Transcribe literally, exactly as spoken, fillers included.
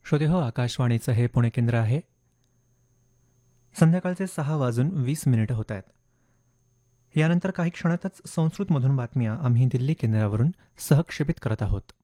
श्रोते हो, आकाशवाणीचं हे पुणे केंद्र आहे. संध्याकाळचे सहा वाजून वीस मिनिटं होत आहेत. यानंतर काही क्षणातच संस्कृतमधून बातम्या आम्ही दिल्ली केंद्रावरून सहक्षेपित करत आहोत.